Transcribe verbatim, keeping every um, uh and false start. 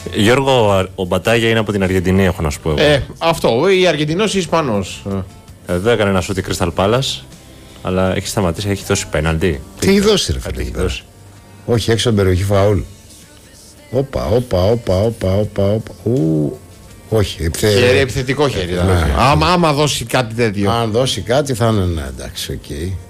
Γιώργο, ο Μπατάγια είναι από την Αργεντινή, έχω να σου πω. Ε, αυτό, ή Αργεντινός ή Ισπανός. Εδώ έκανε ένα σούτι Crystal Palace, αλλά έχει σταματήσει, έχει δώσει πέναλτι. Τι έχει δώσει, ρε φίλε. Έχει δώσει. Όχι, έξω από την περιοχή φαούλ. Όπα, όπα, όπα, όπα, όπα, όπα. Ου, όχι, επιθε... χέρι, επιθετικό χέρι. Ναι. Άμα, άμα δώσει κάτι τέτοιο. Αν δώσει κάτι θα είναι, ναι, εντάξει, οκ. Okay.